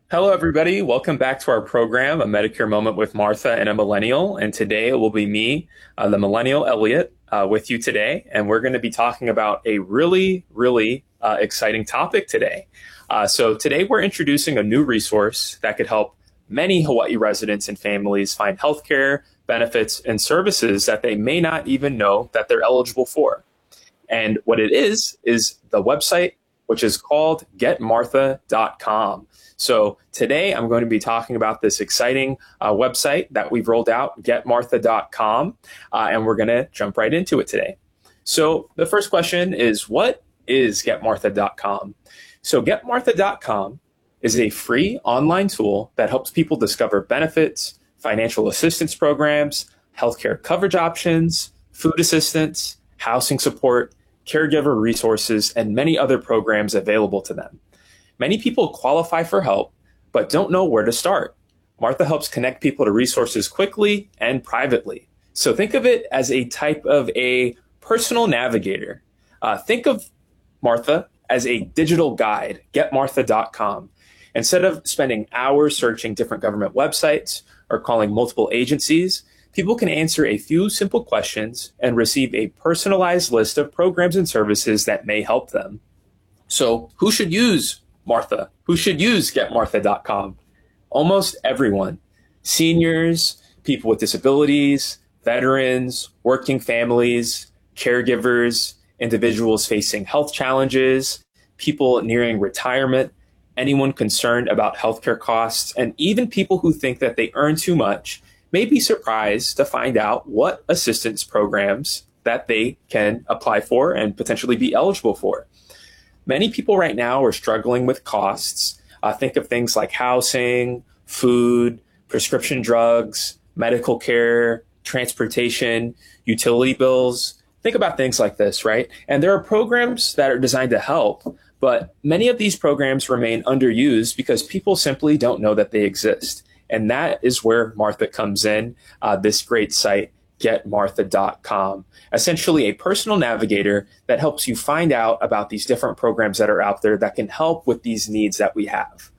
Hello, everybody. Welcome back to our program, A Medicare Moment with Martha and a Millennial. And today it will be me, the Millennial Elliot, with you today. And we're going to be talking about a really exciting topic today. So today we're introducing a new resource that could help many Hawaii residents and families find healthcare benefits and services that they may not even know that they're eligible for. And what it is the website, which is called getmartha.com. So today I'm going to be talking about this exciting website that we've rolled out, getmartha.com, and we're going to jump right into it today. So the first question is, what is getmartha.com? So getmartha.com is a free online tool that helps people discover benefits, financial assistance programs, healthcare coverage options, food assistance, housing support, caregiver resources, and many other programs available to them. Many people qualify for help, but don't know where to start. Martha helps connect people to resources quickly and privately. So think of it as a type of a personal navigator. Think of Martha as a digital guide, getmartha.com. Instead of spending hours searching different government websites or calling multiple agencies, people can answer a few simple questions and receive a personalized list of programs and services that may help them. So who should use Martha? Who should use getmartha.com? Almost everyone. Seniors, people with disabilities, veterans, working families, caregivers, individuals facing health challenges, people nearing retirement, anyone concerned about healthcare costs, and even people who think that they earn too much may be surprised to find out what assistance programs that they can apply for and potentially be eligible for. Many people right now are struggling with costs. Think of things like housing, food, prescription drugs, medical care, transportation, utility bills. Think about things like this, right? And there are programs that are designed to help, but many of these programs remain underused because people simply don't know that they exist. And that is where Martha comes in, this great site, getmartha.com. Essentially a personal navigator that helps you find out about these different programs that are out there that can help with these needs that we have.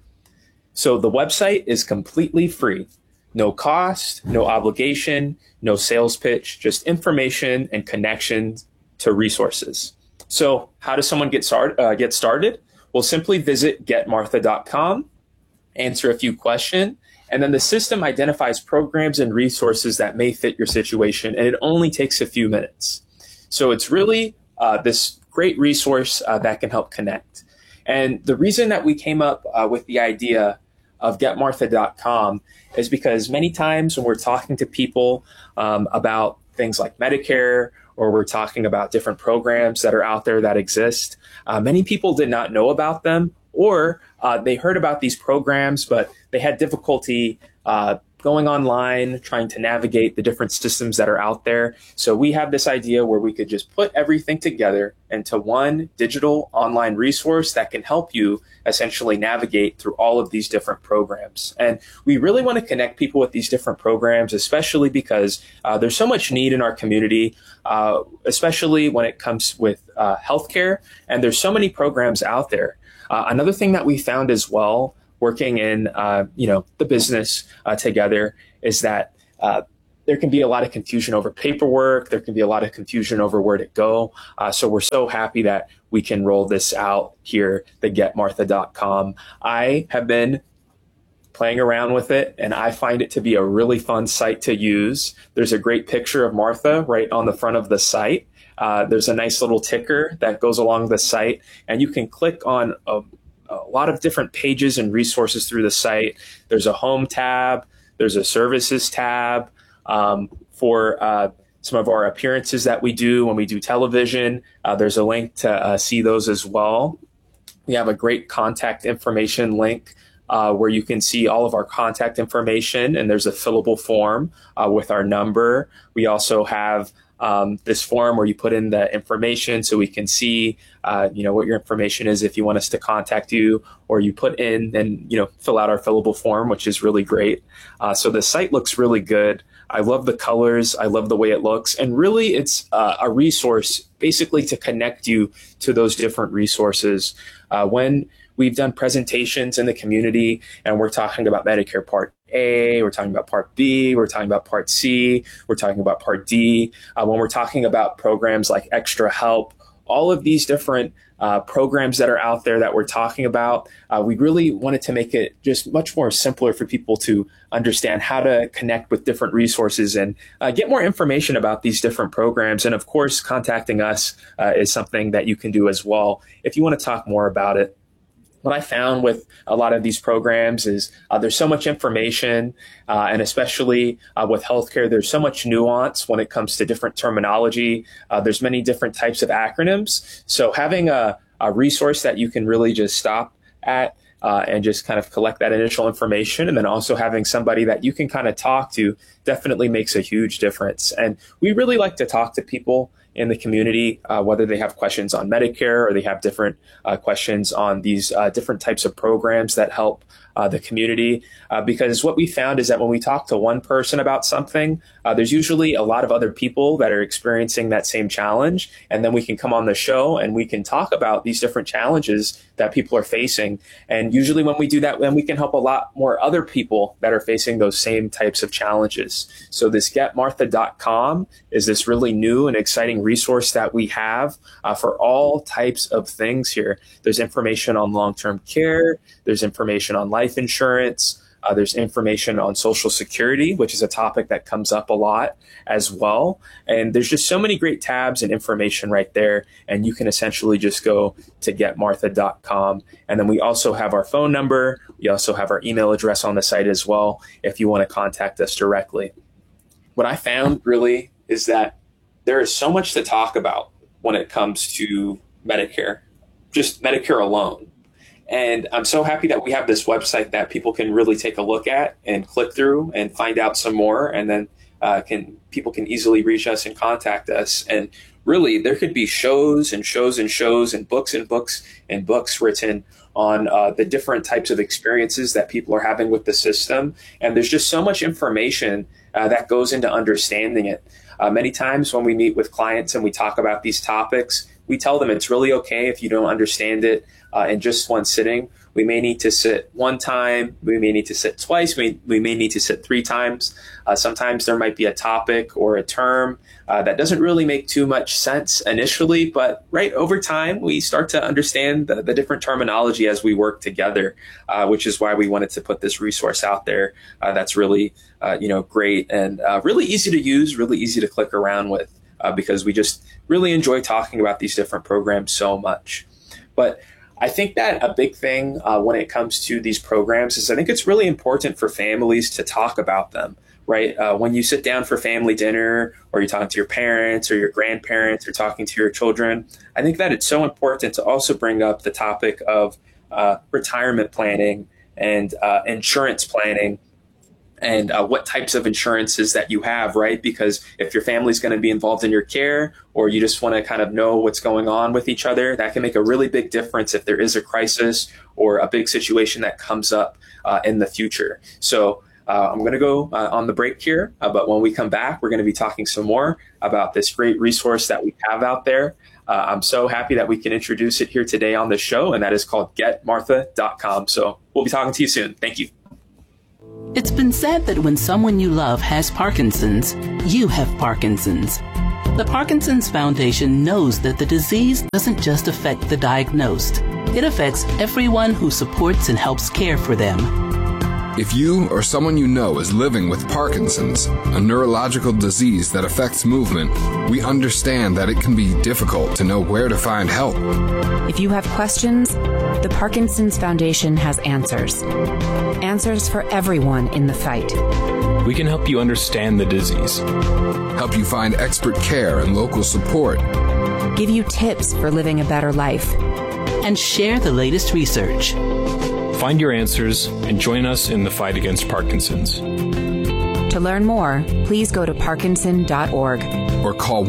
So the website is completely free. No cost, no obligation, no sales pitch, just information and connections to resources. So how does someone get started? Well, simply visit getmartha.com, answer a few questions, and then the system identifies programs and resources that may fit your situation, and it only takes a few minutes. So it's really this great resource that can help connect. And the reason that we came up with the idea of getmartha.com is because many times when we're talking to people about things like Medicare, or we're talking about different programs that are out there that exist, many people did not know about them, or they heard about these programs, but they had difficulty going online, trying to navigate the different systems that are out there. So we have this idea where we could just put everything together into one digital online resource that can help you essentially navigate through all of these different programs. And we really want to connect people with these different programs, especially because there's so much need in our community, especially when it comes with healthcare. And there's so many programs out there. Another thing that we found as well, working in the business together, is that there can be a lot of confusion over paperwork. There can be a lot of confusion over where to go. So we're so happy that we can roll this out here, the getmartha.com. I have been playing around with it, and I find it to be a really fun site to use. There's a great picture of Martha right on the front of the site. There's a nice little ticker that goes along the site, and you can click on a lot of different pages and resources through the site. There's a home tab. There's a services tab for some of our appearances that we do when we do television. There's a link to see those as well. We have a great contact information link where you can see all of our contact information, and there's a fillable form with our number. We also have this form where you put in the information so we can see, what your information is if you want us to contact you, or you put in and, fill out our fillable form, which is really great. So the site looks really good. I love the colors. I love the way it looks. And really, it's a resource basically to connect you to those different resources. When we've done presentations in the community, and we're talking about Medicare Part A, we're talking about Part B, we're talking about Part C, we're talking about Part D. When we're talking about programs like Extra Help, all of these different programs that are out there that we're talking about, we really wanted to make it just much more simpler for people to understand how to connect with different resources and get more information about these different programs. And of course, contacting us is something that you can do as well if you want to talk more about it. What I found with a lot of these programs is there's so much information, and especially with healthcare, there's so much nuance when it comes to different terminology. There's many different types of acronyms. So having a resource that you can really just stop at and just kind of collect that initial information, and then also having somebody that you can kind of talk to definitely makes a huge difference. And we really like to talk to people in the community, whether they have questions on Medicare or they have different questions on these different types of programs that help the community. Because what we found is that when we talk to one person about something, there's usually a lot of other people that are experiencing that same challenge. And then we can come on the show and we can talk about these different challenges that people are facing. And usually when we do that, then we can help a lot more other people that are facing those same types of challenges. So this getmartha.com is this really new and exciting resource that we have for all types of things here. There's information on long-term care. There's information on life insurance. There's information on Social Security, which is a topic that comes up a lot as well. And there's just so many great tabs and information right there. And you can essentially just go to getmartha.com. And then we also have our phone number. We also have our email address on the site as well if you want to contact us directly. What I found really is that there is so much to talk about when it comes to Medicare, just Medicare alone. And I'm so happy that we have this website that people can really take a look at and click through and find out some more. And then people can easily reach us and contact us. And really, there could be shows and shows and shows and books and books and books written on the different types of experiences that people are having with the system. And there's just so much information that goes into understanding it. Many times when we meet with clients and we talk about these topics, we tell them it's really okay if you don't understand it in just one sitting. We may need to sit one time. We may need to sit twice. We may need to sit 3 times. Sometimes there might be a topic or a term that doesn't really make too much sense initially, but right over time, we start to understand the different terminology as we work together, which is why we wanted to put this resource out there that's really great and really easy to use, really easy to click around with, because we just really enjoy talking about these different programs so much. But I think that a big thing when it comes to these programs is I think it's really important for families to talk about them, right? When you sit down for family dinner or you're talking to your parents or your grandparents or talking to your children, I think that it's so important to also bring up the topic of retirement planning and insurance planning and what types of insurances that you have, right? Because if your family's going to be involved in your care or you just want to kind of know what's going on with each other, that can make a really big difference if there is a crisis or a big situation that comes up in the future. So I'm going to go on the break here, but when we come back, we're going to be talking some more about this great resource that we have out there. I'm so happy that we can introduce it here today on the show, and that is called getmartha.com. So we'll be talking to you soon. Thank you. It's been said that when someone you love has Parkinson's, you have Parkinson's. The Parkinson's Foundation knows that the disease doesn't just affect the diagnosed. It affects everyone who supports and helps care for them. If you or someone you know is living with Parkinson's, a neurological disease that affects movement, we understand that it can be difficult to know where to find help. If you have questions, the Parkinson's Foundation has answers. Answers for everyone in the fight. We can help you understand the disease. Help you find expert care and local support. Give you tips for living a better life. And share the latest research. Find your answers and join us in the fight against Parkinson's. To learn more, please go to parkinson.org. Or call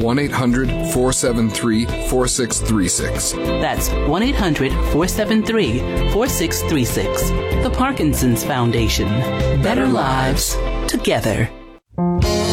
1-800-473-4636. That's 1-800-473-4636. The Parkinson's Foundation. Better lives together.